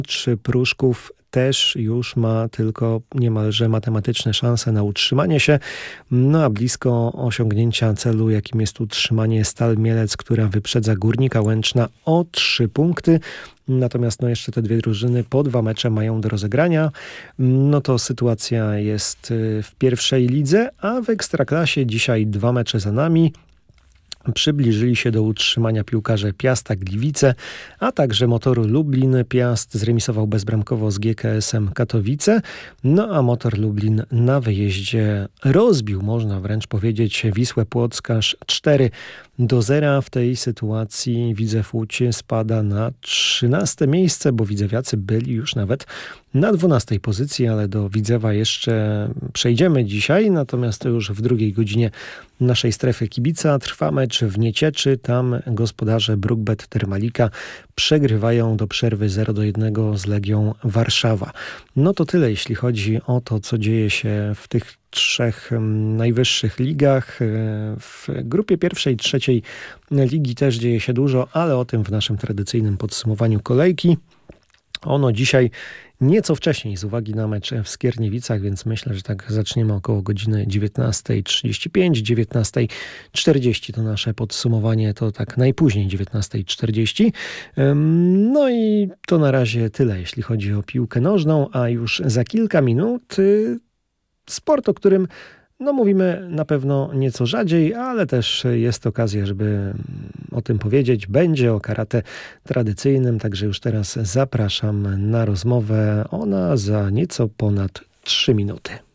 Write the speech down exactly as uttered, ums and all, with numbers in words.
Czy Pruszków też już ma tylko niemalże matematyczne szanse na utrzymanie się, no a blisko osiągnięcia celu, jakim jest utrzymanie Stal Mielec, która wyprzedza Górnika Łęczna o trzy punkty. Natomiast no jeszcze te dwie drużyny po dwa mecze mają do rozegrania. No to sytuacja jest w pierwszej lidze, a w Ekstraklasie dzisiaj dwa mecze za nami. Przybliżyli się do utrzymania piłkarze Piasta Gliwice, a także Motoru Lublin. Piast zremisował bezbramkowo z G K S-em Katowice, no a Motor Lublin na wyjeździe rozbił, można wręcz powiedzieć, Wisłę Płockarz cztery do zera. W tej sytuacji Widzew Łódź spada na trzynaste miejsce, bo widzewiacy byli już nawet na dwunastej pozycji, ale do Widzewa jeszcze przejdziemy dzisiaj, natomiast to już w drugiej godzinie naszej strefy kibica trwa mecz w Niecieczy. Tam gospodarze Brookbet Termalika przegrywają do przerwy zero do jednego z Legią Warszawa. No to tyle, jeśli chodzi o to, co dzieje się w tych trzech najwyższych ligach. W grupie pierwszej, trzeciej ligi też dzieje się dużo, ale o tym w naszym tradycyjnym podsumowaniu kolejki. Ono dzisiaj nieco wcześniej z uwagi na mecz w Skierniewicach, więc myślę, że tak zaczniemy około godziny dziewiętnasta trzydzieści pięć, dziewiętnasta czterdzieści to nasze podsumowanie, to tak najpóźniej dziewiętnasta czterdzieści. No i to na razie tyle, jeśli chodzi o piłkę nożną, a już za kilka minut sport, o którym no mówimy na pewno nieco rzadziej, ale też jest okazja, żeby o tym powiedzieć. Będzie o karate tradycyjnym, także już teraz zapraszam na rozmowę. Ona za nieco ponad trzy minuty.